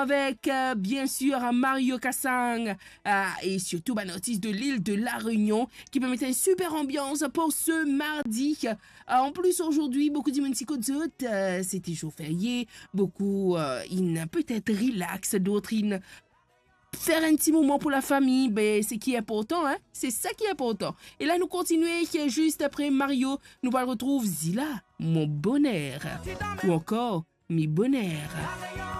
avec bien sûr Mario Kassang et surtout un artiste de l'île de la Réunion qui peut mettre une super ambiance pour ce mardi. En plus aujourd'hui beaucoup de monde c'était jour férié, beaucoup peut-être relax, d'autres faire un petit moment pour la famille, ben, c'est qui est important, hein? C'est ça qui est important. Et là, nous continuons juste après Mario. Nous allons retrouver Zila, mon bonheur. Ou encore, mes bonheurs.